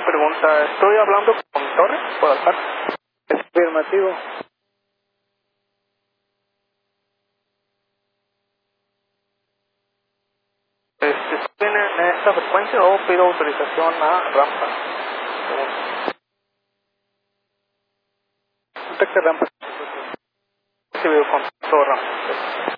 pregunta. Estoy hablando con Torres, Guadalajara. Es afirmativo. ¿Estoy en esta frecuencia o pido autorización a rampa? Contacte rampa. Sí, veo con todo rampa.